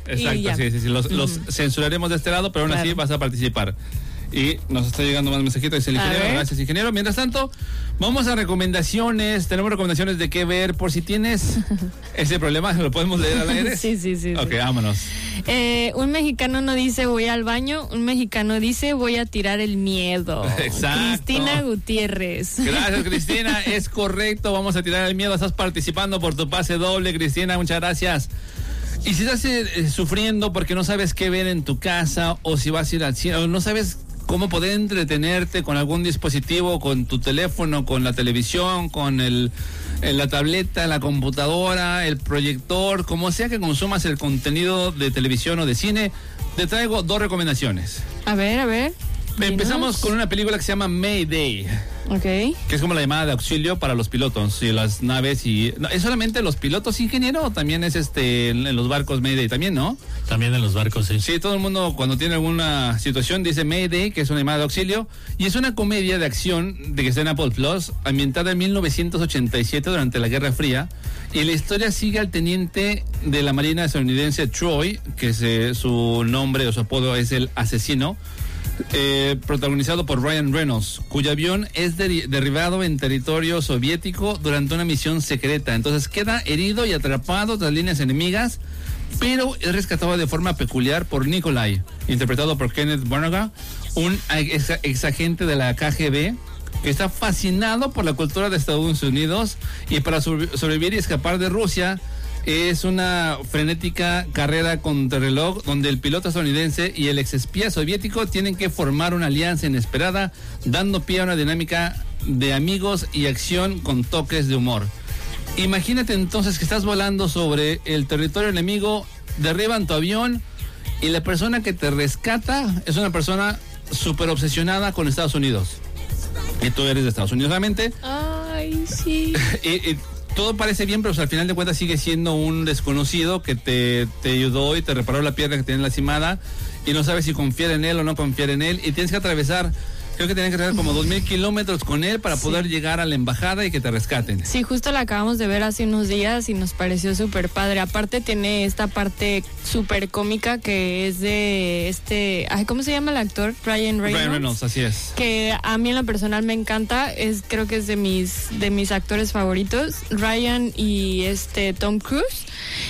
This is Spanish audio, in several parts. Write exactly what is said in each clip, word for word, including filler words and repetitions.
Exacto, y ya. sí, sí, sí. Los, Uh-huh. los censuraremos de este lado, pero aún Claro. así vas a participar. Y nos está llegando más mensajitos, dice el A ingeniero. ver. Gracias, ingeniero. Mientras tanto, vamos a recomendaciones. Tenemos recomendaciones de qué ver por si tienes ese problema. ¿Lo podemos leer al aire? Sí, sí, sí. Ok, sí. vámonos. Eh, un mexicano no dice voy al baño, un mexicano dice voy a tirar el miedo. Exacto. Cristina Gutiérrez. Gracias, Cristina. Es correcto. Vamos a tirar el miedo. Estás participando por tu pase doble, Cristina. Muchas gracias. Y si estás eh, sufriendo porque no sabes qué ver en tu casa, o si vas a ir al cine, o no sabes cómo poder entretenerte con algún dispositivo, con tu teléfono, con la televisión, con el, el la tableta, la computadora, el proyector, como sea que consumas el contenido de televisión o de cine, te traigo dos recomendaciones. A ver, a ver. Empezamos dinos. con una película que se llama Mayday, Ok. que es como la llamada de auxilio para los pilotos y las naves. Y no, ¿es solamente los pilotos, ingeniero, o también es este en, en los barcos Mayday también, no? También en los barcos, sí. Sí, todo el mundo cuando tiene alguna situación dice Mayday, que es una llamada de auxilio, y es una comedia de acción de que está en Apple Plus, ambientada en mil novecientos ochenta y siete durante la Guerra Fría, y la historia sigue al teniente de la Marina estadounidense Troy, que se, su nombre o su apodo es el asesino. Eh, protagonizado por Ryan Reynolds, cuyo avión es de- derribado en territorio soviético durante una misión secreta. Entonces queda herido y atrapado tras líneas enemigas, pero es rescatado de forma peculiar por Nikolai, interpretado por Kenneth Branagh, un ex, ex agente de la K G B que está fascinado por la cultura de Estados Unidos, y para sobre- sobrevivir y escapar de Rusia es una frenética carrera contrarreloj donde el piloto estadounidense y el exespía soviético tienen que formar una alianza inesperada, dando pie a una dinámica de amigos y acción con toques de humor. Imagínate entonces que estás volando sobre el territorio enemigo, derriban tu avión y la persona que te rescata es una persona súper obsesionada con Estados Unidos. Y tú eres de Estados Unidos, obviamente. Ay, sí. y, y todo parece bien, pero pues, al final de cuentas sigue siendo un desconocido que te, te ayudó y te reparó la pierna que tenía lastimada, y no sabes si confiar en él o no confiar en él, y tienes que atravesar, creo que tienes que atravesar como dos mil kilómetros con él para Sí. poder llegar a la embajada y que te rescaten. Sí, justo la acabamos de ver hace unos días y nos pareció súper padre. Aparte tiene esta parte súper cómica que es de este, ay, ¿cómo se llama el actor? Ryan Reynolds. Ryan Reynolds, así es. Que a mí en lo personal me encanta, es creo que es de mis de mis actores favoritos, Ryan y este Tom Cruise.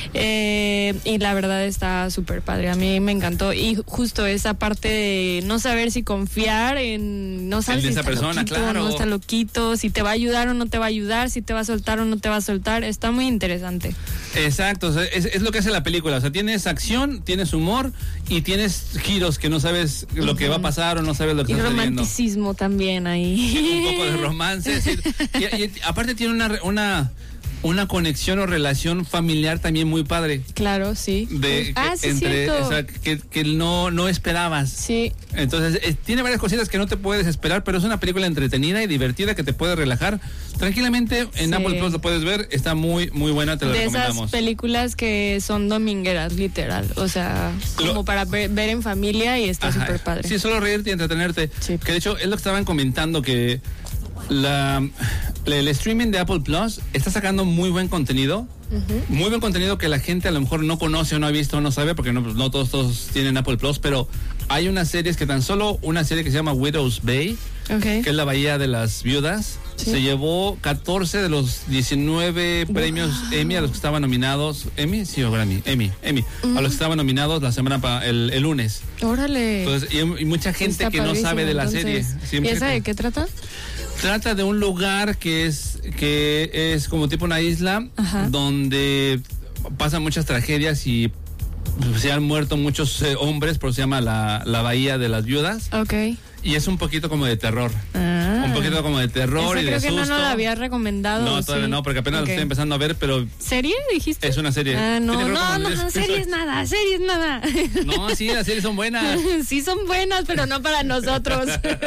Eh, y la verdad está súper padre, a mí me encantó, y justo esa parte de no saber si confiar en, no sabes En si esa está persona, loquito, claro. no está loquito, si te va a ayudar o no te va a ayudar, si te va a soltar o no te va a soltar, está muy interesante. Exacto, o sea, es, es lo que hace la película, o sea, tienes acción, tienes humor y tienes giros que no sabes lo que va a pasar o no sabes lo que Y está sucediendo. romanticismo también ahí. Un poco de romance, sí. y, y aparte tiene una, una, una conexión o relación familiar también muy padre. Claro, sí. De, ah, que, sí, entre, cierto. o sea, que, que no, no esperabas. Sí. Entonces, eh, tiene varias cositas que no te puedes esperar, pero es una película entretenida y divertida que te puede relajar. Tranquilamente, en Sí. Apple Plus lo puedes ver, está muy, muy buena, te la De esas recomendamos. películas que son domingueras, literal. O sea, como Lo- para ver, ver en familia y está Ajá. súper padre. Sí, solo reírte y entretenerte. Sí. Que de hecho es lo que estaban comentando, que la, la- el streaming de Apple Plus está sacando muy buen contenido. Muy buen contenido que la gente a lo mejor no conoce o no ha visto o no sabe, porque no, no todos, todos tienen Apple Plus, pero hay unas series que tan solo una serie que se llama Widow's Bay, Ok. que es la Bahía de las Viudas, Sí. se llevó catorce de los diecinueve premios Emmy a los que estaban nominados. ¿Emmy? Sí, o Grammy. Emmy, Emmy. A los que estaban nominados la semana pa, el, el lunes. Órale. Entonces, y, y mucha gente Está que no padrísimo, sabe de la entonces. serie. ¿Y Siempre esa te- de qué trata? Trata de un lugar que es que es como tipo una isla, Ajá. donde pasan muchas tragedias y se han muerto muchos eh, hombres, por eso se llama la, la Bahía de las Viudas, Ok. y es un poquito como de terror. Ah. Un poquito como de terror Esa y de creo que susto. no nos la había recomendado. No, ¿o todavía sí? no, porque apenas Ok. lo estoy empezando a ver, pero ¿Serie dijiste? es una serie. Ah, no, Tiene creo no, como no, diez series episodios. nada, series nada. No, sí, las series son buenas. Sí son buenas, pero no para nosotros.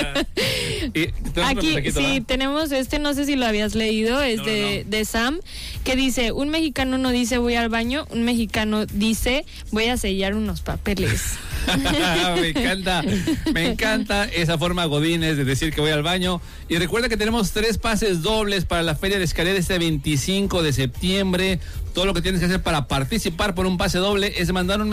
Y tenemos otro Aquí, mensajito, sí, ¿verdad? tenemos tenemos este, no sé si lo habías leído, es No, de, no. de Sam, que dice, un mexicano no dice voy al baño, un mexicano dice voy a sellar unos papeles. Me encanta, me encanta esa forma godines de decir que voy al baño. Y recuerda que tenemos tres pases dobles para la Feria de Xcaret este veinticinco de septiembre. Todo lo que tienes que hacer para participar por un pase doble es mandar un